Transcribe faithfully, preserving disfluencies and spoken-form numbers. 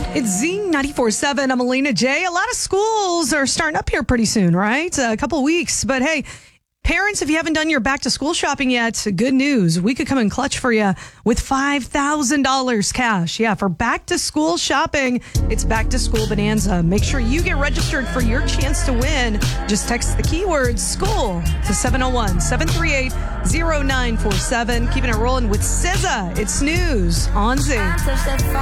It's Z ninety-four point seven. I'm Alina J. A lot of schools are starting up here pretty soon, right? A couple of weeks. But hey, parents, if you haven't done your back to school shopping yet, good news. We could come in clutch for you with five thousand dollars cash. Yeah, for back to school shopping, it's Back to School Bonanza. Make sure you get registered for your chance to win. Just text the keyword school to seven oh one, seven three eight, oh nine four seven. Keeping it rolling with S Z A. It's news on Z.